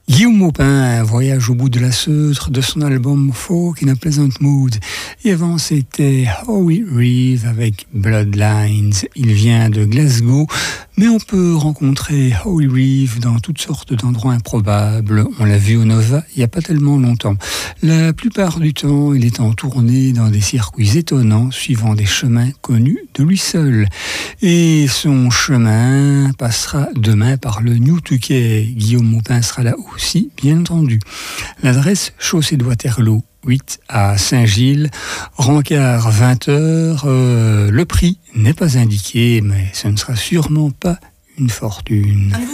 Guillaume Maupin, voyage au bout de la Seutre de son album Folk in a Pleasant Mood. Et avant, c'était Howie Reeve avec Bloodlines. Il vient de Glasgow, mais on peut rencontrer Howie Reeve dans toutes sortes d'endroits improbables. On l'a vu au Nova il n'y a pas tellement longtemps. La plupart du temps, il est en tournée dans des circuits étonnants, suivant des chemins connus de lui seul. Et son chemin passera demain par le New Touquet. Guillaume Maupin sera là aussi, bien entendu. L'adresse, chaussée de Waterloo, 8 à Saint-Gilles, rencard 20h. Le prix n'est pas indiqué, mais ce ne sera sûrement pas une fortune.